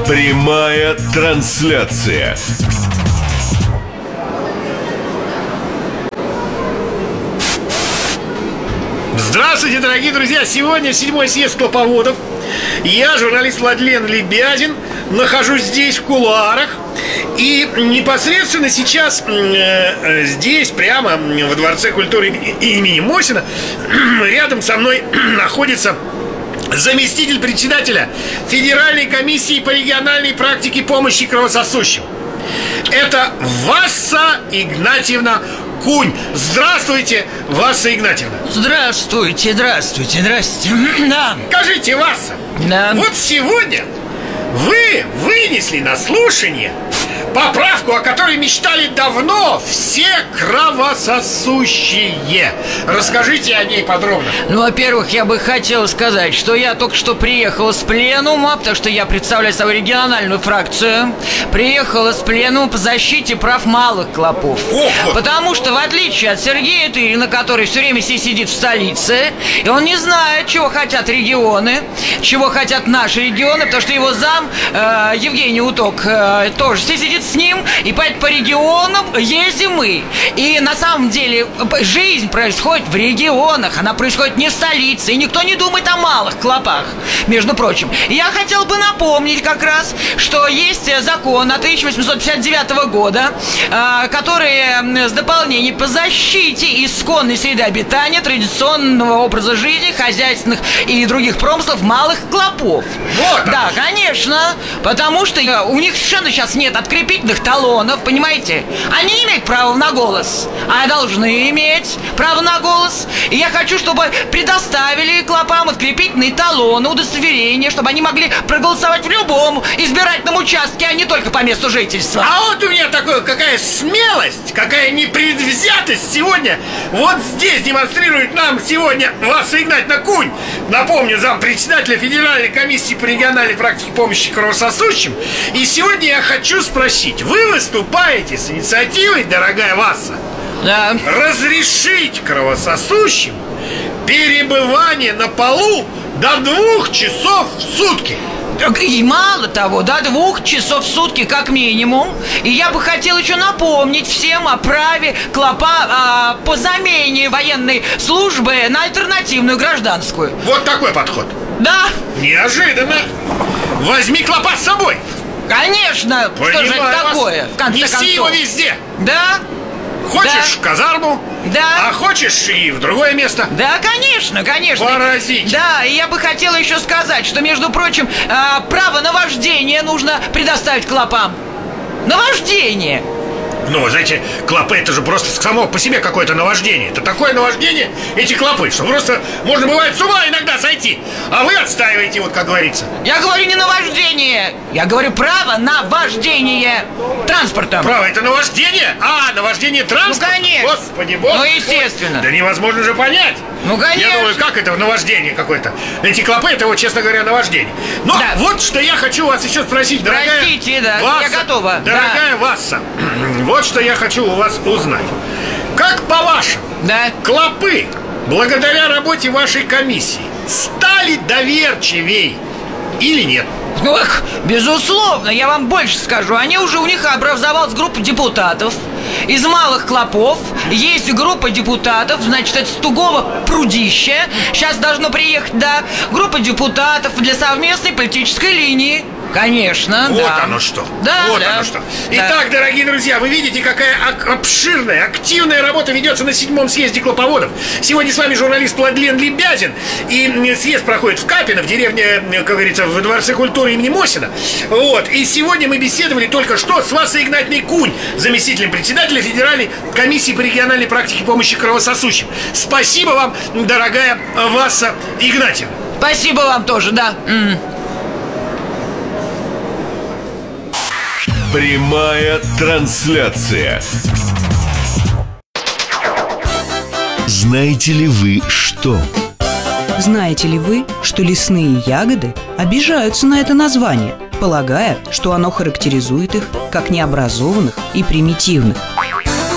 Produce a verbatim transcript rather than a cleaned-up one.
Прямая трансляция. Здравствуйте, дорогие друзья! Сегодня седьмой съезд клоповодов. Я, журналист Владлен Лебязин, нахожусь здесь, в кулуарах. И непосредственно сейчас э, здесь, прямо во Дворце культуры имени Мосина, рядом со мной находится заместитель председателя Федеральной комиссии по региональной практике помощи кровососущим. Это Васса Игнатьевна Кунь. Здравствуйте, Васса Игнатьевна. Здравствуйте, здравствуйте, здравствуйте. Да. Скажите, Васса, да. Вот сегодня вы вынесли на слушание поправку, о которой мечтали давно все кровососущие. Расскажите о ней подробно. Ну, во-первых, я бы хотел сказать, что я только что приехал с пленума, потому что я представляю собой региональную фракцию. Приехал с пленума по защите прав малых клопов. О, потому что, в отличие от Сергея Тырина, который все время здесь сидит в столице, и он не знает, чего хотят регионы, чего хотят наши регионы, потому что его зам э, Евгений Уток э, тоже здесь сидит с ним, и по, по регионам ездим мы. И на самом деле жизнь происходит в регионах, она происходит не в столице, и никто не думает о малых клопах, между прочим. И я хотел бы напомнить как раз, что есть закон от тысяча восемьсот пятьдесят девятого года, э, который с дополнением по защите исконной среды обитания, традиционного образа жизни, хозяйственных и других промыслов малых клопов. Вот да, конечно, потому что у них совершенно сейчас нет открепительных талонов, понимаете? Они не имеют права на голос, а должны иметь право на голос. И я хочу, чтобы предоставили клопам открепительные талоны, удостоверения, чтобы они могли проголосовать в любом избирательном участке, а не только по месту жительства. А вот у меня такое, какая смелость, какая непредвзятость сегодня вот здесь демонстрирует нам сегодня Васса Игнатьевна Кунь. Напомню, зампредседателя Федеральной комиссии по региональной практике помощи кровососущим. И сегодня я хочу спросить, вы выступаете с инициативой, дорогая Васса, да, разрешить кровососущим перебывание на полу до двух часов в сутки? И мало того, до двух часов в сутки как минимум. И я бы хотел еще напомнить всем о праве клопа а, по замене военной службы на альтернативную гражданскую. Вот такой подход. Да. Неожиданно. Возьми клопа с собой. Конечно. Понимаю. Что же это такое, в конце Неси концов? его везде. Да. Хочешь Да. в казарму, да. а хочешь и в другое место. Да, конечно, конечно. Поразительно. Да, и я бы хотела еще сказать, что, между прочим, а, право на вождение нужно предоставить клопам. На вождение. Ну, вы знаете, клопы — это же просто само по себе какое-то наваждение. Это такое наваждение, эти клопы, что просто можно, бывает, с ума иногда сойти. А вы отстаиваете, вот как говорится. Я говорю не на вождение, я говорю право на вождение транспортом. Право — это наваждение? А, наваждение транспорта? Ну, конечно. Господи, бог. Ну, естественно. Да невозможно же понять. Ну, конечно. Я думаю, как это наваждение какое-то? Эти клопы — это, вот, честно говоря, наваждение. Но Да. вот что я хочу вас еще спросить, дорогая Простите, да, Васса, я готова. Дорогая Да. Васса, вот что я хочу у вас узнать. Как по-вашему, Да. клопы, благодаря работе вашей комиссии, стали доверчивей или нет? Ну, эх, безусловно, я вам больше скажу. Они уже, у них образовалась группа депутатов из малых клопов. Есть группа депутатов, значит, это Стугово-Прудище. Сейчас должно приехать, да. Группа депутатов для совместной политической линии. Конечно, вот да. оно что. Да, вот да. оно что. Да. Итак, дорогие друзья, вы видите, какая ак- обширная, активная работа ведется на седьмом съезде клоповодов. Сегодня с вами журналист Владлен Лебязин. И съезд проходит в Капино, в деревне, как говорится, в Дворце культуры имени Мосина. Вот. И сегодня мы беседовали только что с Вассой Игнатьевной Кунь, заместителем председателя Федеральной комиссии по региональной практике помощи кровососущим. Спасибо вам, дорогая Васса Игнатьевна. Спасибо вам тоже, да. М. Прямая трансляция. Знаете ли вы что? Знаете ли вы, что лесные ягоды обижаются на это название, полагая, что оно характеризует их как необразованных и примитивных?